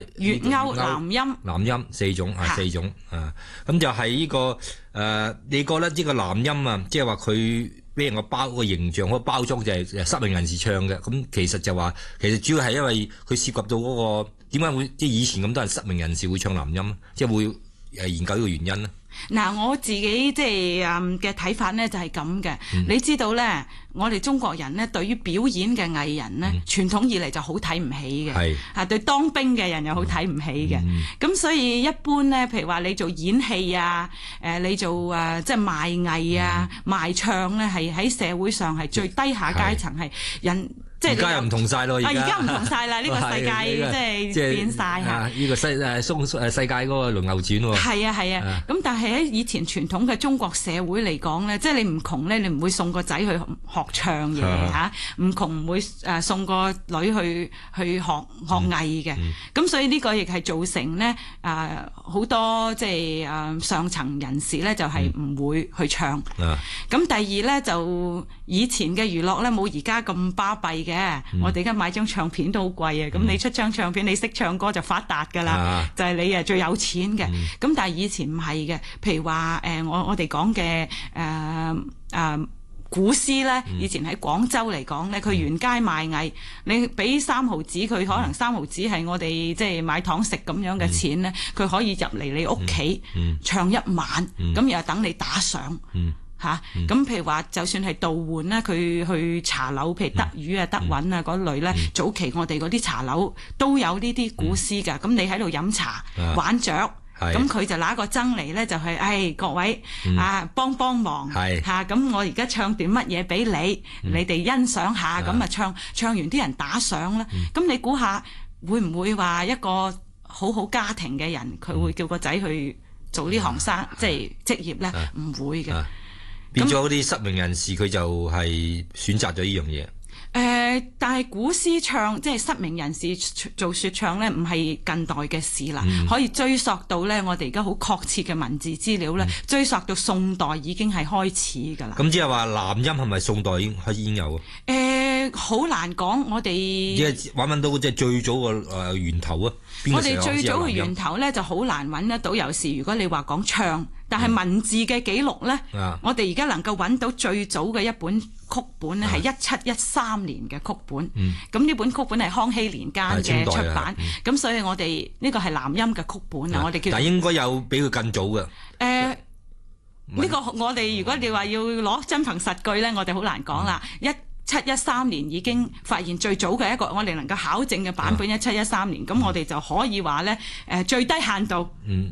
粵謳、南音四種啊，四種啊，咁就係呢個你覺得呢個南音啊，即係話佢俾人個形象、個包裝就係失明人士唱嘅，咁其實就話其實主要係因為佢涉及到嗰個點解會即係以前咁多人失明人士會唱南音，即係會研究呢個原因咧。 嗱，我自己即係嘅睇法咧就係咁嘅。你知道咧，我哋中國人咧對於表演嘅藝人咧，傳統以嚟就好睇唔起嘅，係對當兵嘅人又好睇唔起嘅。咁所以一般咧，譬如話你做演戲啊，你做即係賣藝啊、賣唱咧，係喺社會上係最低下階層係人。即係而家又唔同晒咯， 而家唔同晒啦！呢個世界即係變晒嚇。 呢個世界嗰個輪流轉喎。 係啊。咁但係喺以前傳統嘅中國社會嚟講咧，即係你唔窮咧，你唔會送個仔去學唱嘅嚇，唔窮唔會送個女去學藝嘅。咁所以呢個亦係造成咧好多即係上層人士咧就係唔會去唱。咁第二咧就以前嘅娛樂咧冇而家咁巴閉嘅。我哋而家買張唱片都好貴啊！咁你出張唱片，你識唱歌就發達㗎啦，就係你最有錢嘅。咁但係以前唔係嘅，譬如話我哋講嘅古詩咧，以前喺廣州嚟講咧，佢沿街賣藝，你俾3毫子佢，可能3毫子係我哋即係買糖食咁樣嘅錢咧，佢可以入嚟你屋企唱一晚，咁又等你打賞。咁譬如話，就算係杜煥咧，佢去茶樓，譬如德語啊、德韻啊嗰類咧，早期我哋嗰啲茶樓都有呢啲古詩㗎。咁你喺度飲茶、玩雀，咁佢就拿個箏嚟咧，就係各位幫忙咁我而家唱段乜嘢俾你，你哋欣賞下，咁啊唱完啲人打賞啦。咁你估下會唔會話一個好家庭嘅人，佢會叫個仔去做呢行即係職業咧？唔會嘅。 變咗啲失明人士，佢就係選擇咗呢樣嘢。 但係古詩唱即係失明人士做說唱咧，唔係近代嘅事啦，可以追溯到咧我哋而家好確切嘅文字資料咧，追溯到宋代已經係開始㗎啦。 咁即係話南音係咪宋代已經有啊？ 好難講，我哋即係揾到即係最早個源頭啊！ 我哋最早嘅源頭咧就好難揾得到，有時如果你話講唱，但係文字嘅記錄咧，我哋而家能夠揾到最早嘅一本曲本咧係1713年嘅曲本。咁呢本曲本係康熙年間嘅出版，咁所以我哋呢個係南音嘅曲本啊，我哋叫。但應該有比佢更早嘅。 呢個我哋如果你話要攞真憑實據咧，我哋好難講啦。1713年已經發現最早嘅一個我哋能夠考證嘅版本，1713年，咁我哋就可以話咧，最低限度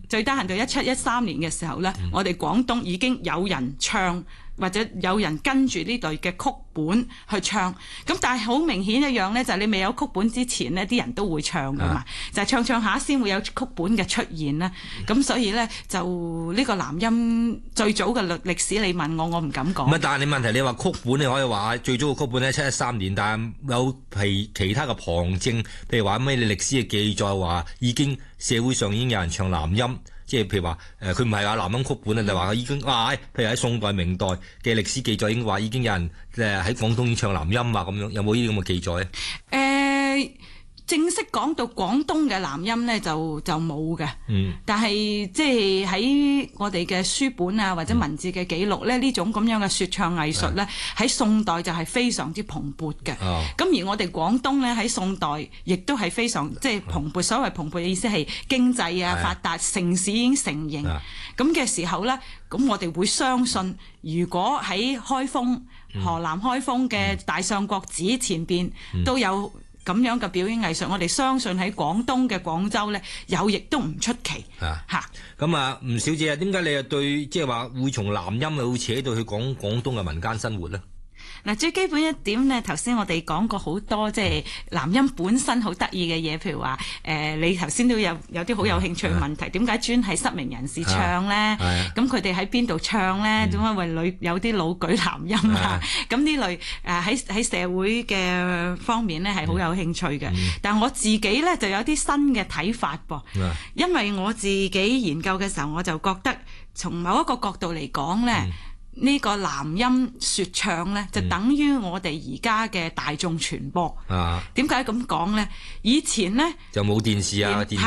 1713年嘅時候咧，我哋廣東已經有人唱或者有人跟住呢類嘅曲本去唱，咁但係好明顯一樣咧，就係你未有曲本之前呢，啲人都會唱噶嘛，就係唱下先會有曲本嘅出現啦。咁所以咧就呢個南音最早嘅歷史，你問我唔敢講。 唔係，但係你問題你話曲本，你可以話最早嘅曲本咧713年，但係有其他嘅旁證，譬如話咩歷史嘅記載話已經社會上已經有人唱南音。即係譬如話，佢唔係話南音曲本啊，就話佢已經譬如喺宋代、明代嘅歷史記載已經話已經有人喺廣東已經唱南音啊咁樣，有冇呢啲咁嘅記載咧？ 正式講到廣東嘅南音咧，就冇嘅。但係即係喺我哋嘅書本啊或者文字嘅記錄咧，呢種咁樣嘅說唱藝術咧，喺宋代就係非常之蓬勃嘅。咁而我哋廣東咧喺宋代亦都係非常即係蓬勃。所謂蓬勃嘅意思係經濟啊發達，城市已經成型。咁嘅時候咧，咁我哋會相信，如果喺開封河南開封嘅大相國寺前邊都有咁樣嘅表演藝術，我哋相信喺廣東嘅廣州咧有，亦都唔出奇嚇。 咁吳小姐啊，點解你又對即係話會從南音會扯到去講廣東嘅民間生活咧？ 嗱，最基本一點咧，頭先我哋講過好多，即係南音本身好得意嘅嘢，譬如話你頭先都有啲好有興趣嘅問題，點解專係失明人士唱咧？咁佢哋喺邊度唱咧？點解為有啲老舉南音啊？咁呢類喺社會嘅方面咧係好有興趣嘅。但我自己咧就有啲新嘅睇法噃，因為我自己研究嘅時候，我就覺得從某一個角度嚟講咧。 呢個南音説唱呢，就等於我哋而家嘅大眾傳播。點解咁講呢？以前呢， 就冇電視啊、電